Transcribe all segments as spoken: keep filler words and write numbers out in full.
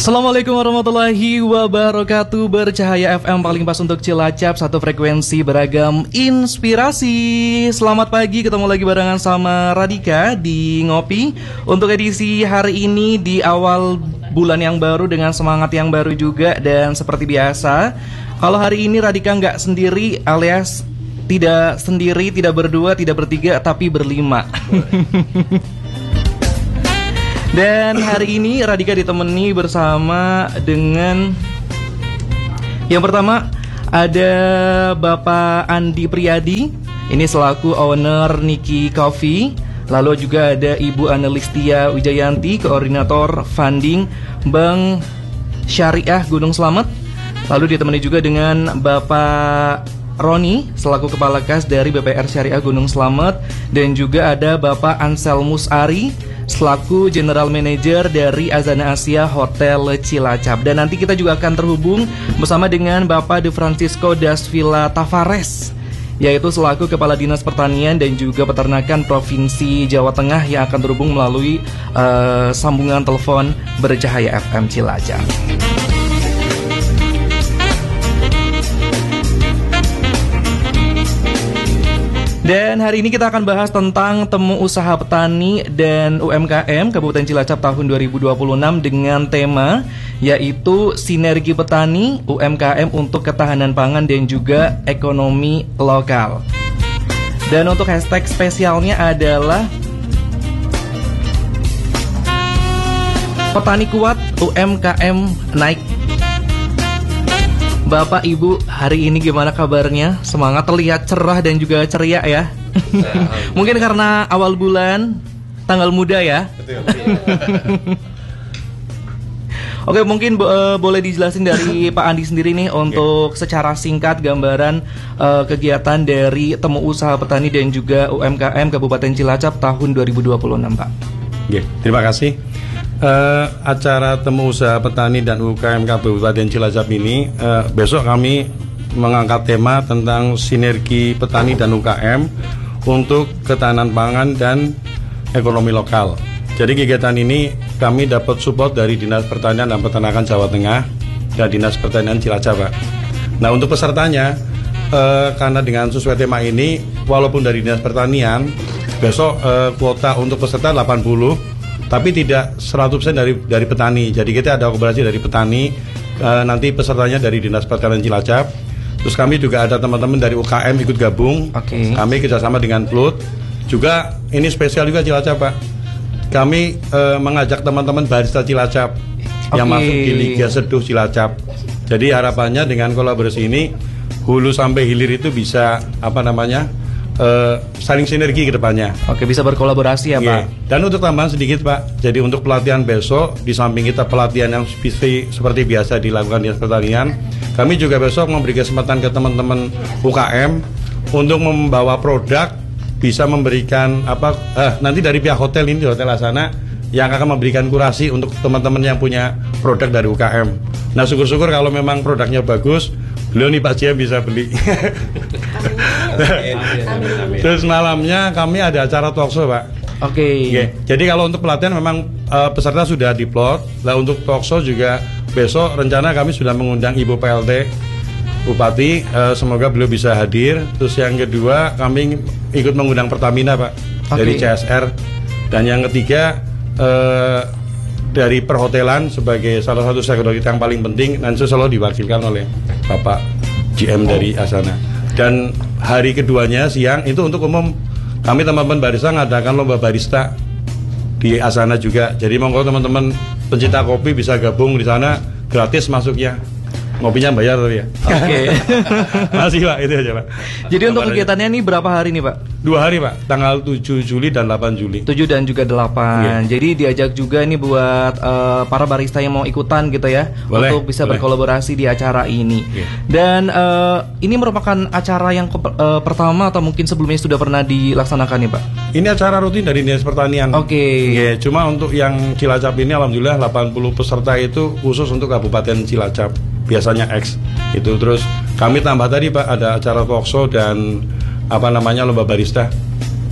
Assalamualaikum warahmatullahi wabarakatuh. Bercahaya F M paling pas untuk Cilacap, satu frekuensi beragam inspirasi. Selamat pagi, ketemu lagi barengan sama Radika di Ngopi untuk edisi hari ini di awal bulan yang baru dengan semangat yang baru juga. Dan seperti biasa, kalau hari ini Radika nggak sendiri, alias tidak sendiri, tidak berdua, tidak bertiga, tapi berlima. Dan hari ini Radika ditemani bersama dengan yang pertama ada Bapak Andi Priyadi, ini selaku owner Niki Coffee. Lalu juga ada Ibu Anelistia Wijayanti, koordinator funding Bank Syariah Gunung Slamet. Lalu ditemani juga dengan Bapak Roni selaku Kepala Kas dari B P R Syariah Gunung Slamet. Dan juga ada Bapak Anselmus Ari selaku General Manager dari Azana Asia Hotel Cilacap. Dan nanti kita juga akan terhubung bersama dengan Bapak De Francisco Das Villa Tavares, yaitu selaku Kepala Dinas Pertanian dan juga Peternakan Provinsi Jawa Tengah, yang akan terhubung melalui uh, sambungan telepon Bercahaya F M Cilacap. Dan hari ini kita akan bahas tentang Temu Usaha Petani dan U M K M Kabupaten Cilacap tahun dua ribu dua puluh enam dengan tema yaitu Sinergi Petani U M K M untuk Ketahanan Pangan dan juga Ekonomi Lokal. Dan untuk hashtag spesialnya adalah Petani Kuat, U M K M Naik. Bapak Ibu, hari ini gimana kabarnya? Semangat, terlihat cerah dan juga ceria ya. Mungkin karena awal bulan, tanggal muda ya. Betul. Oke, mungkin uh, boleh dijelasin dari Pak Andi sendiri nih untuk okay. secara singkat gambaran uh, kegiatan dari Temu Usaha Petani dan juga U M K M Kabupaten Cilacap tahun dua ribu dua puluh enam, Pak. Oke, terima kasih. Uh, acara Temu Usaha Petani dan U M K M Kabupaten Cilacap ini uh, besok kami mengangkat tema tentang sinergi petani dan U M K M untuk ketahanan pangan dan ekonomi lokal. Jadi kegiatan ini kami dapat support dari Dinas Pertanian dan Peternakan Jawa Tengah dan Dinas Pertanian Cilacap, Pak. Nah, untuk pesertanya uh, karena dengan sesuai tema ini, walaupun dari Dinas Pertanian besok uh, kuota untuk peserta delapan puluh, tapi tidak seratus persen dari dari petani. Jadi kita ada kolaborasi dari petani, e, nanti pesertanya dari Dinas Pertanian Cilacap. Terus kami juga ada teman-teman dari U K M ikut gabung. Okay. Kami kerjasama dengan Plut. Juga ini spesial juga Cilacap, Pak. Kami e, mengajak teman-teman barista Cilacap okay. yang masuk di Liga Seduh Cilacap. Jadi harapannya dengan kolaborasi ini hulu sampai hilir itu bisa apa namanya? Uh, saling sinergi ke depannya. Oke, bisa berkolaborasi ya, yeah. Pak. Dan untuk tambahan sedikit, Pak. Jadi untuk pelatihan besok, di samping kita pelatihan yang seperti, seperti biasa dilakukan Dinas Pertanian, kami juga besok memberi kesempatan ke teman-teman U K M untuk membawa produk, bisa memberikan apa eh, nanti dari pihak hotel ini, Hotel Asana, yang akan memberikan kurasi untuk teman-teman yang punya produk dari U K M. Nah, syukur-syukur kalau memang produknya bagus, beliau nih Pak Cia bisa beli. Terus malamnya kami ada acara talkshow, Pak. Oke. Okay. Okay. Jadi kalau untuk pelatihan memang uh, peserta sudah diplot. Lah untuk talkshow juga besok rencana kami sudah mengundang Ibu P L T Bupati. Uh, semoga beliau bisa hadir. Terus yang kedua kami ikut mengundang Pertamina, Pak, okay. dari C S R. Dan yang ketiga uh, dari perhotelan sebagai salah satu stakeholder kita yang paling penting, nanti selalu diwakilkan oleh Bapak G M dari Asana. Dan hari keduanya siang itu untuk umum, kami teman-teman barista ngadakan lomba barista di Asana juga. Jadi monggo teman-teman pencinta kopi bisa gabung di sana, gratis masuknya. Ngopinya bayar tuh ya. Oke. Okay. Masih, Pak, itu aja, Pak. Jadi untuk kegiatannya ini berapa hari nih, Pak? Dua hari, Pak. Tanggal tujuh Juli dan delapan Juli. tujuh dan juga delapan. Yeah. Jadi diajak juga ini buat uh, para barista yang mau ikutan gitu ya. Boleh, untuk bisa boleh. berkolaborasi di acara ini. Yeah. Dan uh, ini merupakan acara yang ke- uh, pertama atau mungkin sebelumnya sudah pernah dilaksanakan nih, Pak? Ini acara rutin dari Dinas Pertanian. Oke. Okay. Yeah, cuma untuk yang Cilacap ini alhamdulillah delapan puluh peserta itu khusus untuk Kabupaten Cilacap. Biasanya X itu. Terus kami tambah tadi, Pak, ada acara talkshow dan apa namanya lomba barista.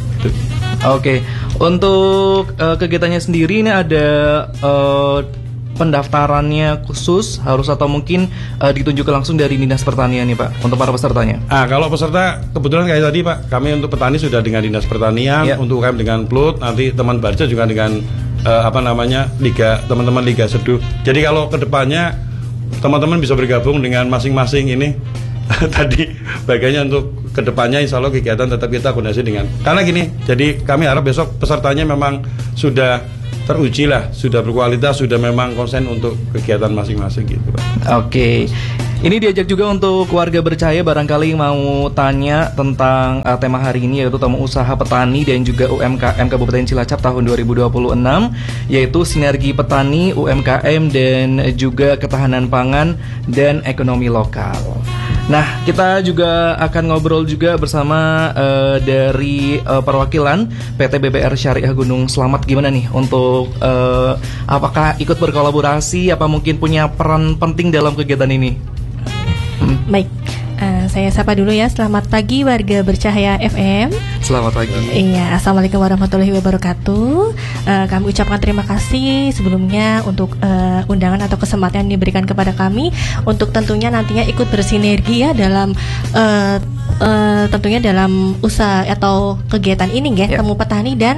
Oke, okay. Untuk uh, kegiatannya sendiri ini ada uh, pendaftarannya khusus harus atau mungkin uh, ditunjuk langsung dari Dinas Pertanian nih Pak untuk para pesertanya? Ah, kalau peserta kebetulan kayak tadi Pak, kami untuk petani sudah dengan Dinas Pertanian, ya. Untuk U K M dengan Plut, nanti teman Barca juga dengan uh, apa namanya Liga, teman-teman Liga Seduh. Jadi kalau kedepannya teman-teman bisa bergabung dengan masing-masing ini tadi bagiannya untuk kedepannya insya Allah kegiatan tetap kita koordinasi dengan, karena gini, jadi kami harap besok pesertanya memang sudah teruji lah, sudah berkualitas, sudah memang konsen untuk kegiatan masing-masing gitu Pak. Oke, ini diajak juga untuk keluarga bercahaya barangkali mau tanya tentang uh, tema hari ini, yaitu tema usaha petani dan juga U M K M Kabupaten Cilacap tahun dua ribu dua puluh enam, yaitu sinergi petani, U M K M dan juga ketahanan pangan dan ekonomi lokal. Nah, kita juga akan ngobrol juga bersama uh, dari uh, perwakilan P T B B R Syariah Gunung Slamet. Gimana nih untuk uh, apakah ikut berkolaborasi, apa mungkin punya peran penting dalam kegiatan ini? Hmm. Baik, uh, saya sapa dulu ya. Selamat pagi warga Bercahaya F M. Selamat pagi. Iya, assalamualaikum warahmatullahi wabarakatuh. Uh, kami ucapkan terima kasih sebelumnya untuk uh, undangan atau kesempatan yang diberikan kepada kami untuk tentunya nantinya ikut bersinergi ya dalam uh, uh, tentunya dalam usaha atau kegiatan ini ya, ya. Temu petani dan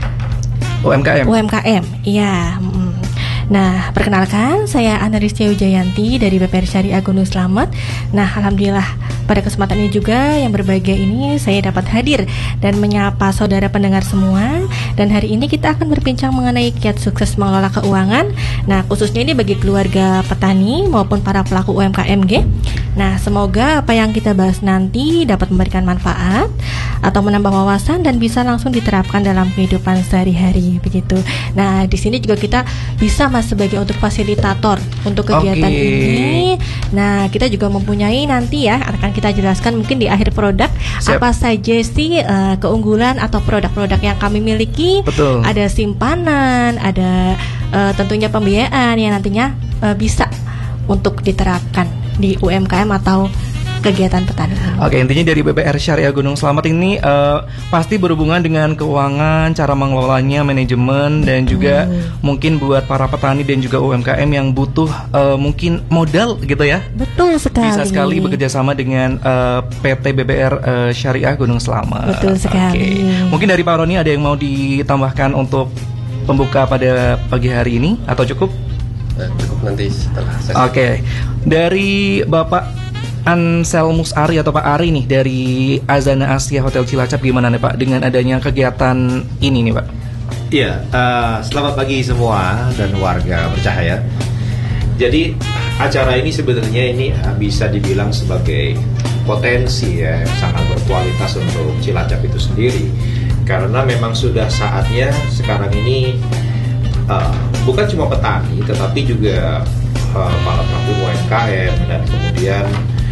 U M K M. U M K M, iya. Mm. Nah, perkenalkan saya Analisa Wijayanti dari B P R Syariah Gunung Slamet. Nah, alhamdulillah pada kesempatan ini juga yang berbahagia ini saya dapat hadir dan menyapa saudara pendengar semua. Dan hari ini kita akan berbincang mengenai kiat sukses mengelola keuangan. Nah, khususnya ini bagi keluarga petani maupun para pelaku U M K M G. Nah, semoga apa yang kita bahas nanti dapat memberikan manfaat atau menambah wawasan dan bisa langsung diterapkan dalam kehidupan sehari-hari begitu. Nah, di sini juga kita bisa Mas sebagai untuk fasilitator untuk kegiatan okay. ini. Nah, kita juga mempunyai nanti ya akan kita jelaskan mungkin di akhir produk Siap. Apa saja sih uh, keunggulan atau produk-produk yang kami miliki. Betul. Ada simpanan, ada uh, tentunya pembiayaan yang nantinya uh, bisa untuk diterapkan di U M K M atau kegiatan petani. Oke, intinya dari B P R Syariah Gunung Slamet ini uh, pasti berhubungan dengan keuangan, cara mengelolanya, manajemen, dan juga hmm. mungkin buat para petani dan juga U M K M yang butuh uh, mungkin modal gitu ya. Betul sekali. Bisa sekali bekerja sama dengan uh, P T B B R uh, Syariah Gunung Slamet. Betul sekali. Okay. Mungkin dari Pak Roni ada yang mau ditambahkan untuk pembuka pada pagi hari ini atau cukup? Eh, cukup nanti setelah sesi. Oke, okay. Dari Bapak Anselmus Ari atau Pak Ari nih dari Azana Asia Hotel Cilacap, gimana nih Pak dengan adanya kegiatan ini nih Pak? Iya, uh, selamat pagi semua dan warga Bercahaya. Jadi acara ini sebenarnya ini uh, bisa dibilang sebagai potensi ya yang sangat berkualitas untuk Cilacap itu sendiri, karena memang sudah saatnya sekarang ini uh, bukan cuma petani tetapi juga uh, para pelaku U M K M dan kemudian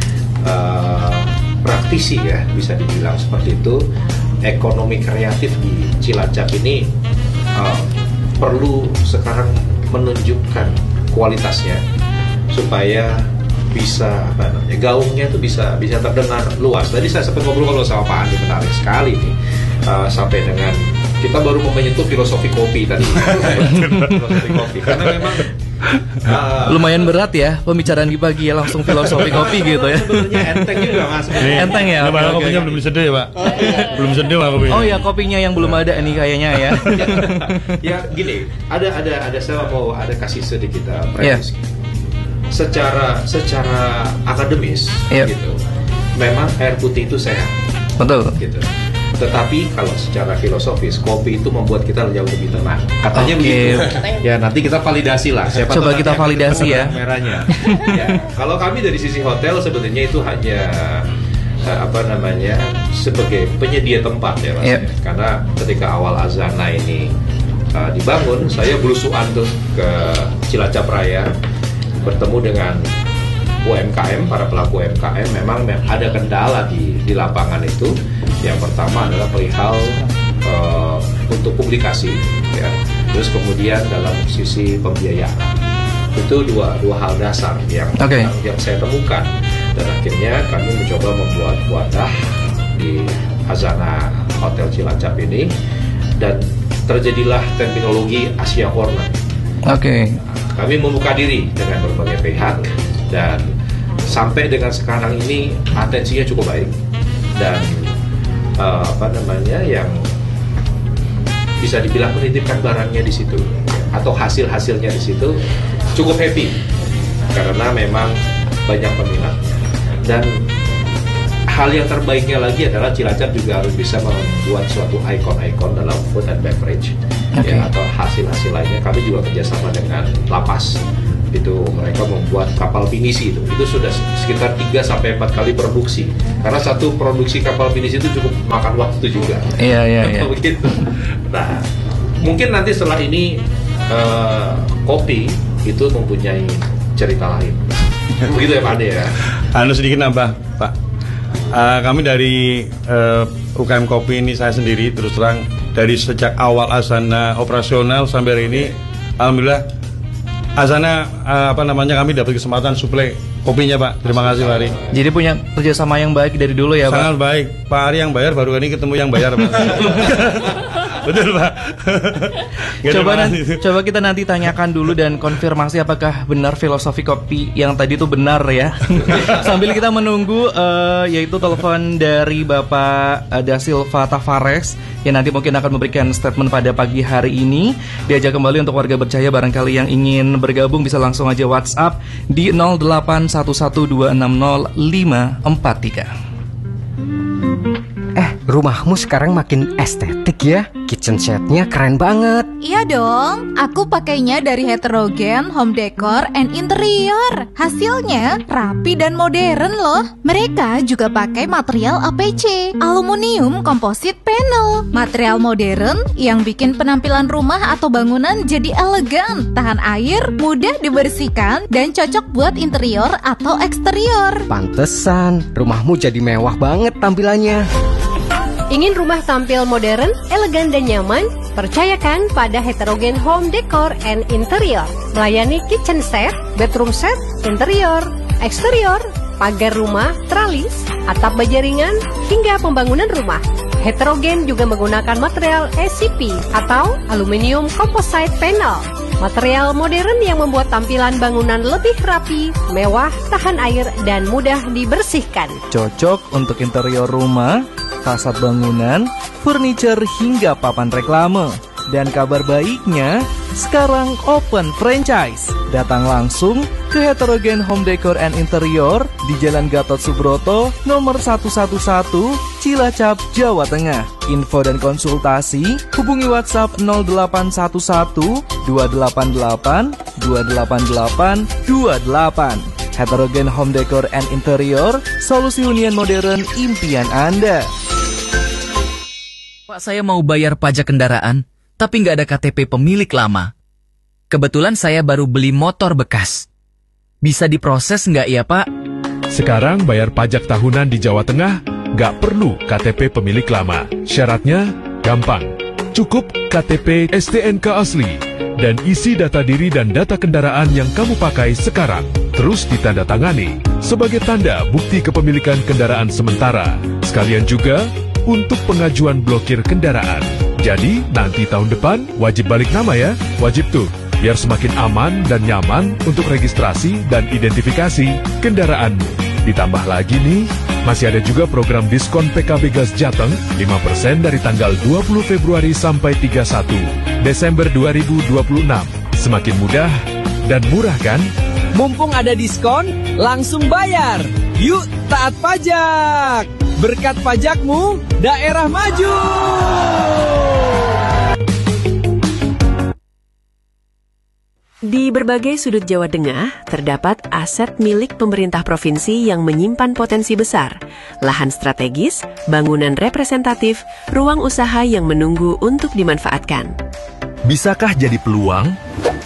Uh, praktisi ya bisa dibilang seperti itu. Ekonomi kreatif di Cilacap ini uh, perlu sekarang menunjukkan kualitasnya supaya bisa apa namanya gaungnya itu bisa bisa terdengar luas. Tadi saya sempat ngobrol sama Pak Andi, menarik sekali nih uh, sampai dengan kita baru menyentuh filosofi kopi tadi. Filosofi kopi karena memang Uh, lumayan berat ya pembicaraan di pagi ya, langsung filosofi kopi gitu ya. Sebenarnya enteng juga Mas. Enteng ya. Pak, okay, kopinya okay. belum diseduh ya Pak. Belum diseduh Pak kopinya. Oh ya, kopinya yang belum ada nih kayaknya ya. Ya gini, ada ada ada saya mau ada kasih sedikit uh, premis. Yeah. Secara secara akademis yeah. gitu. Memang air putih itu sehat. Betul. Gitu. Tetapi kalau secara filosofis kopi itu membuat kita jauh lebih tenang. Katanya okay. begitu. Ya nanti kita validasi lah. Siapa Coba kita validasi ya. Merahnya. Ya. Kalau kami dari sisi hotel sebenarnya itu hanya uh, apa namanya sebagai penyedia tempat ya Mas. Yep. Karena ketika awal Azana ini uh, dibangun, saya belusuan tuh ke Cilacap Raya bertemu dengan U M K M, para pelaku U M K M. Memang ada kendala di di lapangan itu. Yang pertama adalah perihal uh, untuk publikasi, ya. Terus kemudian dalam sisi pembiayaan. Itu dua dua hal dasar yang okay. yang, yang saya temukan. Dan akhirnya kami mencoba membuat wadah di Azana Hotel Cilacap ini, dan terjadilah terminologi Asia Corner. Oke. Okay. kami membuka diri dengan berbagai pihak dan sampai dengan sekarang ini atensinya cukup baik dan uh, apa namanya yang bisa dibilang menitipkan barangnya di situ atau hasil-hasilnya di situ cukup happy karena memang banyak peminatnya. Dan hal yang terbaiknya lagi adalah Cilacap juga harus bisa membuat suatu ikon-ikon dalam food and beverage, okay. ya, atau hasil-hasil lainnya. Kami juga kerjasama dengan Lapas, itu mereka membuat kapal pinisi itu, itu sudah sekitar tiga sampai empat kali produksi. Karena satu produksi kapal pinisi itu cukup makan waktu juga. Iya iya iya. Begitu. Nah, mungkin nanti setelah ini uh, kopi itu mempunyai cerita lain. Begitu ya Pak Ade ya. Anu sedikit nambah Pak. Uh, kami dari uh, U K M Kopi ini saya sendiri terus terang dari sejak awal Azana operasional sampai hari ini, alhamdulillah Azana uh, apa namanya kami dapat kesempatan suplai kopinya Pak. Terima kasih Pak Ari. Jadi punya kerjasama yang baik dari dulu ya Pak. Sangat baik. Pak Ari yang bayar, baru ini ketemu yang bayar Pak. Betul Pak. Coba nanti, coba kita nanti tanyakan dulu dan konfirmasi apakah benar filosofi kopi yang tadi itu benar ya. Sambil kita menunggu uh, yaitu telepon dari Bapak uh, Da Silva Tavares yang nanti mungkin akan memberikan statement pada pagi hari ini. Diajak kembali untuk warga Bercahaya, barangkali yang ingin bergabung bisa langsung aja WhatsApp di nol delapan satu satu dua enam nol lima empat tiga. Eh, rumahmu sekarang makin estetik ya. Kitchen setnya keren banget. Iya dong, aku pakainya dari Heterogen Home Decor and Interior. Hasilnya rapi dan modern loh. Mereka juga pakai material A P C, aluminium composite panel. Material modern yang bikin penampilan rumah atau bangunan jadi elegan, tahan air, mudah dibersihkan, dan cocok buat interior atau eksterior. Pantesan, rumahmu jadi mewah banget tampilannya. Ingin rumah tampil modern, elegan dan nyaman? Percayakan pada Heterogen Home Decor and Interior. Melayani kitchen set, bedroom set, interior, eksterior, pagar rumah, tralis, atap baja ringan, hingga pembangunan rumah. Heterogen juga menggunakan material A C P atau aluminium composite panel. Material modern yang membuat tampilan bangunan lebih rapi, mewah, tahan air, dan mudah dibersihkan. Cocok untuk interior rumah, fasad bangunan, furniture, hingga papan reklame. Dan kabar baiknya, sekarang open franchise. Datang langsung ke Heterogen Home Decor and Interior di Jalan Gatot Subroto nomor seratus sebelas, Cilacap, Jawa Tengah. Info dan konsultasi hubungi WhatsApp nol delapan satu satu dua delapan delapan dua delapan delapan dua delapan. Heterogen Home Decor and Interior, solusi hunian modern impian Anda. Pak, saya mau bayar pajak kendaraan, tapi nggak ada K T P pemilik lama. Kebetulan saya baru beli motor bekas. Bisa diproses nggak ya Pak? Sekarang bayar pajak tahunan di Jawa Tengah nggak perlu K T P pemilik lama. Syaratnya gampang. Cukup K T P S T N K asli dan isi data diri dan data kendaraan yang kamu pakai sekarang. Terus ditandatangani sebagai tanda bukti kepemilikan kendaraan sementara. Sekalian juga untuk pengajuan blokir kendaraan. Jadi nanti tahun depan wajib balik nama ya. Wajib tuh, biar semakin aman dan nyaman untuk registrasi dan identifikasi kendaraanmu. Ditambah lagi nih, masih ada juga program diskon P K B Gas Jateng lima persen dari tanggal dua puluh Februari sampai tiga puluh satu Desember dua ribu dua puluh enam. Semakin mudah dan murah kan? Mumpung ada diskon, langsung bayar. Yuk taat pajak. Berkat pajakmu, daerah maju. Di berbagai sudut Jawa Tengah, terdapat aset milik pemerintah provinsi yang menyimpan potensi besar, lahan strategis, bangunan representatif, ruang usaha yang menunggu untuk dimanfaatkan. Bisakah jadi peluang?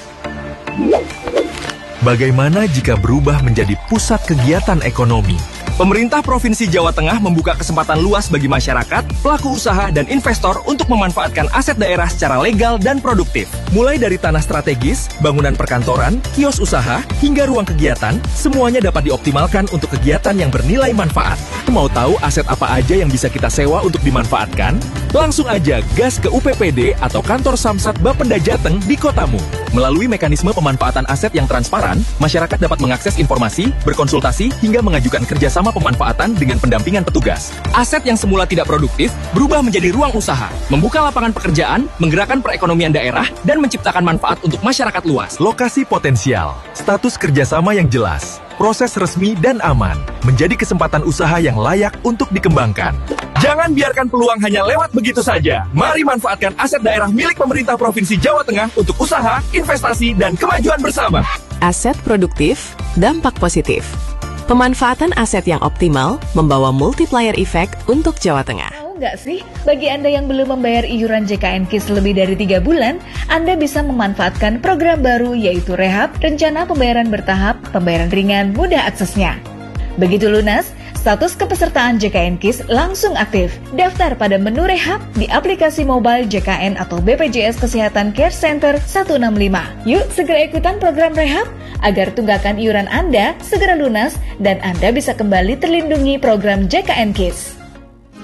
Bagaimana jika berubah menjadi pusat kegiatan ekonomi? Pemerintah Provinsi Jawa Tengah membuka kesempatan luas bagi masyarakat, pelaku usaha, dan investor untuk memanfaatkan aset daerah secara legal dan produktif. Mulai dari tanah strategis, bangunan perkantoran, kios usaha, hingga ruang kegiatan, semuanya dapat dioptimalkan untuk kegiatan yang bernilai manfaat. Mau tahu aset apa aja yang bisa kita sewa untuk dimanfaatkan? Langsung aja gas ke U P P D atau kantor Samsat Bapenda Jateng di kotamu. Melalui mekanisme pemanfaatan aset yang transparan, masyarakat dapat mengakses informasi, berkonsultasi, hingga mengajukan kerjasama pemanfaatan dengan pendampingan petugas. Aset yang semula tidak produktif berubah menjadi ruang usaha, membuka lapangan pekerjaan, menggerakkan perekonomian daerah, dan menciptakan manfaat untuk masyarakat luas. Lokasi potensial, status kerjasama yang jelas, proses resmi dan aman, menjadi kesempatan usaha yang layak untuk dikembangkan. Jangan biarkan peluang hanya lewat begitu saja. Mari manfaatkan aset daerah milik pemerintah Provinsi Jawa Tengah untuk usaha, investasi, dan kemajuan bersama. Aset produktif, dampak positif. Pemanfaatan aset yang optimal membawa multiplier effect untuk Jawa Tengah. Tahu nggak sih, bagi Anda yang belum membayar iuran J K N K I S lebih dari tiga bulan, Anda bisa memanfaatkan program baru yaitu Rehab, Rencana Pembayaran Bertahap, Pembayaran Ringan, Mudah Aksesnya. Begitu lunas, status kepesertaan J K N K I S langsung aktif. Daftar pada menu Rehab di aplikasi mobile J K N atau B P J S Kesehatan Care Center seratus enam puluh lima. Yuk segera ikutan program Rehab agar tunggakan iuran Anda segera lunas dan Anda bisa kembali terlindungi program J K N K I S.